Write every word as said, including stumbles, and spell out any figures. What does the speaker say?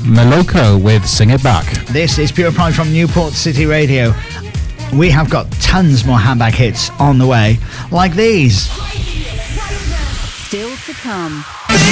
Moloko with Sing It Back. This is Pure Pride from Newport City Radio. We have got tons more handbag hits on the way, like these. Still to come.